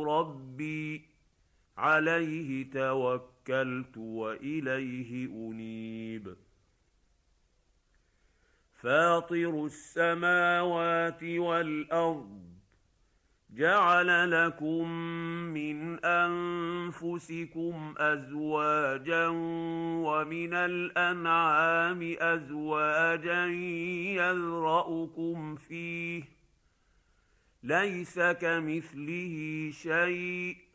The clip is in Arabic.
ربي عليه توكلت واليه انيب فاطر السماوات والارض جعل لكم من انفسكم ازواجا ومن الانعام ازواجا يذرأكم فيه ليس كمثله شيء